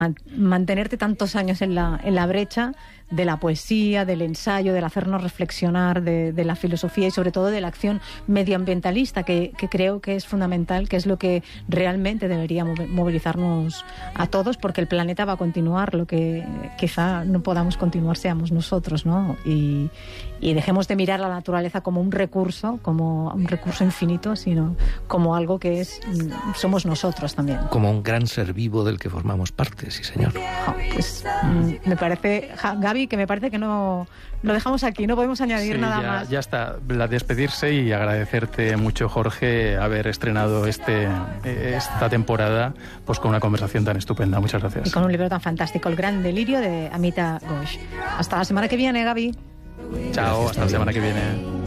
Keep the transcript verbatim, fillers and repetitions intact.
mantenerte tantos años en la, en la brecha de la poesía, del ensayo, del hacernos reflexionar, de, de la filosofía y sobre todo de la acción medioambientalista, que, que creo que es fundamental, que es lo que realmente debería movilizarnos a todos, porque el planeta va a continuar, lo que quizá no podamos continuar seamos nosotros, ¿no? Y, y dejemos de mirar a la naturaleza como un recurso, como un recurso infinito, sino como algo que es somos nosotros también. Como un gran ser vivo del que formamos parte, sí señor. Oh, pues me parece, Gaby, que me parece que no lo dejamos aquí, no podemos añadir sí, nada ya, más. Ya está, la despedirse y agradecerte mucho, Jorge, haber estrenado este esta temporada pues con una conversación tan estupenda. Muchas gracias. Y con un libro tan fantástico, El gran delirio de Amita Ghosh. Hasta la semana que viene, Gaby. Chao, hasta la semana que viene.